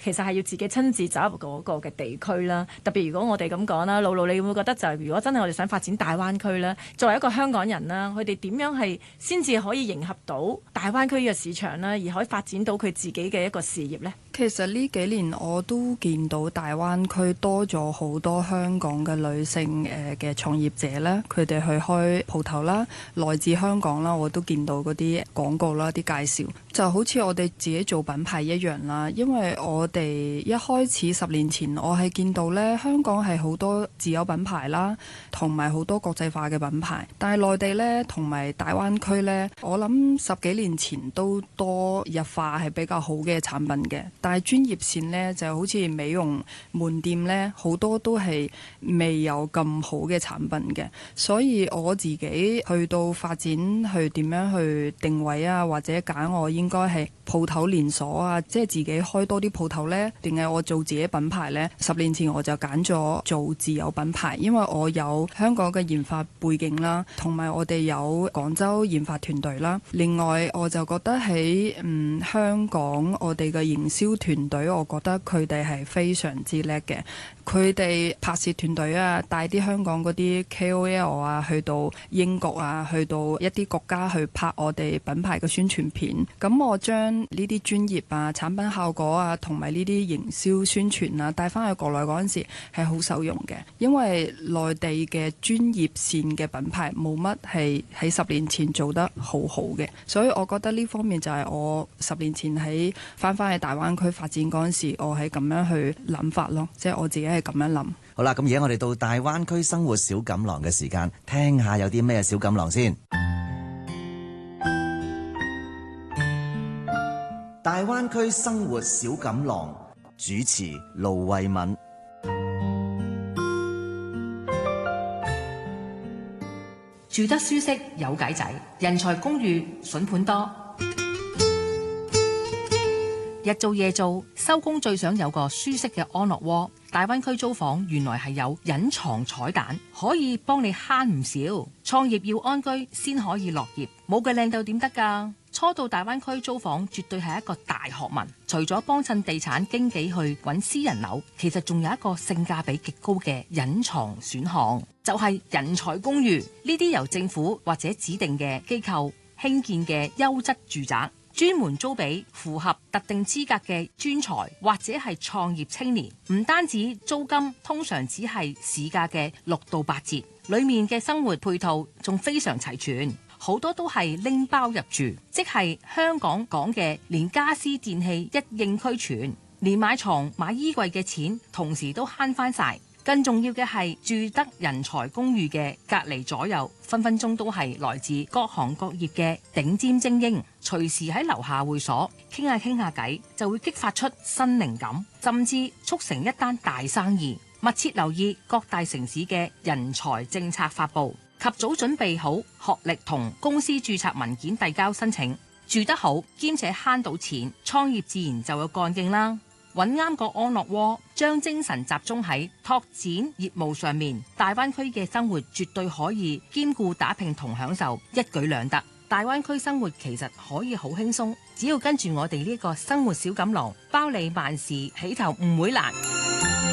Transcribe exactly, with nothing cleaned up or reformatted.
其實係要自己親自走入嗰個嘅地區啦。特別如果我哋咁講啦，露露你會唔會覺得就係如果真係我哋想發展大灣區咧，作為一個香港人啦，佢哋點樣係先至可以迎合到大灣區嘅市場啦，而可以發展到佢自己嘅一個事業呢？ 其實呢幾年我都見到大灣區多咗好多香港嘅女性誒嘅創業者啦，佢哋去開鋪頭啦，來自香港啦，我都見到嗰啲廣告啦、啲介紹，就好似我哋自己做品牌一樣啦。因為我哋一開始十年前，我係見到呢香港係好多自有品牌啦，同埋好多國際化嘅品牌，但係內地呢，同埋大灣區呢，我諗十幾年前都多日化係比較好嘅產品嘅。但係專業線呢，就好似美容門店呢，好多都係未有咁好嘅產品嘅，所以我自己去到發展去點樣去定位啊，或者揀我應該係鋪頭連鎖啊，即係自己開多啲鋪頭呢，定係我做自己品牌呢？十年前我就揀咗做自有品牌，因為我有香港嘅研發背景啦，同埋我哋有廣州研發團隊啦。另外我就覺得喺嗯香港我哋嘅營銷團隊，我覺得佢哋係非常之叻嘅。佢哋拍攝團隊啊，帶啲香港嗰啲 K O L 啊，去到英國啊，去到一啲國家去拍我哋品牌嘅宣傳片。咁我將呢啲專業啊、產品效果啊，同埋呢啲營銷宣傳啊，帶翻去國內嗰陣時係好受用嘅。因為內地嘅專業線嘅品牌冇乜係喺十年前做得好好嘅，所以我覺得呢方面就係我十年前喺翻翻去大灣區發展嗰陣時，我係咁樣去諗法咯，即係我自己係咁樣諗。 好啦，咁而家我哋到大灣區生活小錦囊嘅時間，聽下有啲咩小錦囊先。大灣區生活小錦囊，主持盧慧敏。 住得舒適有計仔，人才公寓筍盤多。日做夜做，收工最想有個舒適嘅安樂窩。大灣區租房原來係有隱藏彩蛋，可以幫你慳唔少。創業要安居先可以樂業，冇嘅靚到點得㗎？初到大灣區租房絕對係一個大學問。除咗幫襯地產經紀去揾私人樓，其實仲有一個性價比極高嘅隱藏選項，就係人才公寓。呢啲由政府或者指定嘅機構興建嘅優質住宅，專門租俾符合特定資格嘅專才或者係創業青年。唔單止租金通常只係市價嘅六到八折，裡面嘅生活配套仲非常齊全，好多都係拎包入住，即係香港講嘅連家私電器一應俱全，連買床買衣櫃嘅錢同時都慳翻晒。更重要嘅係住得人才公寓嘅隔離左右，分分鐘都係來自各行各業嘅頂尖精英，隨時喺樓下會所傾下傾下偈，就會激發出新靈感，甚至促成一單大生意。密切留意各大城市嘅人才政策發布，及早準備好學歷同公司註冊文件遞交申請。住得好兼且慳到錢，創業自然就有幹勁啦。揾啱個安樂窩，將精神集中喺拓展業務上面，大灣區嘅生活絕對可以兼顧打拼同享受，一舉兩得。大灣區生活其實可以好輕鬆，只要跟住我哋呢個生活小錦囊，包你萬事起頭唔會難。